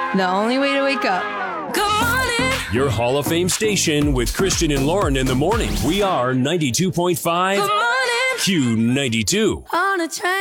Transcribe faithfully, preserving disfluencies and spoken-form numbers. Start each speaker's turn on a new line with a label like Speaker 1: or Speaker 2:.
Speaker 1: The only way to wake up.
Speaker 2: Good morning.
Speaker 3: Your Hall of Fame station with Christian and Lauren in the morning. We are ninety-two point five
Speaker 2: Good morning.
Speaker 3: Q ninety-two.
Speaker 2: On a train.